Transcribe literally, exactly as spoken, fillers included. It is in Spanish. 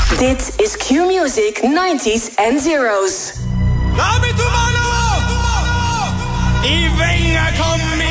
Dit is Q-Music nineties and zeros. Dame tu mano y venga conmigo.